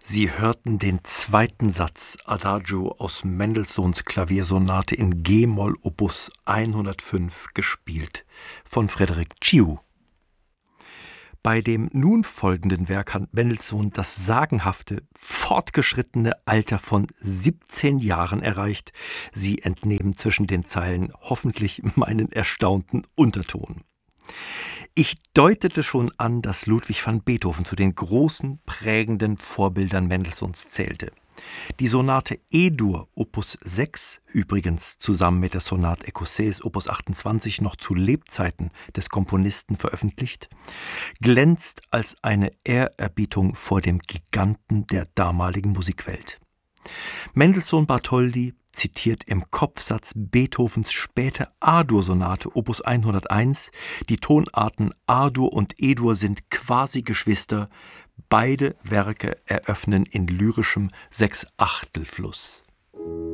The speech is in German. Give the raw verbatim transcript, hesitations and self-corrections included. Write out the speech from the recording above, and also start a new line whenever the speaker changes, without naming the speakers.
Sie hörten den zweiten Satz Adagio aus Mendelssohns Klaviersonate in G-Moll Opus hundertfünf gespielt von Frédéric Chioux. Bei dem nun folgenden Werk hat Mendelssohn das sagenhafte, fortgeschrittene Alter von siebzehn Jahren erreicht. Sie entnehmen zwischen den Zeilen hoffentlich meinen erstaunten Unterton. Ich deutete schon an, dass Ludwig van Beethoven zu den großen, prägenden Vorbildern Mendelssohns zählte. Die Sonate E-Dur Opus sechs, übrigens zusammen mit der Sonate Écossaise Opus achtundzwanzig noch zu Lebzeiten des Komponisten veröffentlicht, glänzt als eine Ehrerbietung vor dem Giganten der damaligen Musikwelt. Mendelssohn-Bartholdy zitiert im Kopfsatz Beethovens späte A-Dur-Sonate Opus hunderteins. Die Tonarten A-Dur und E-Dur sind quasi Geschwister. Beide Werke eröffnen in lyrischem Sechsachtelfluss.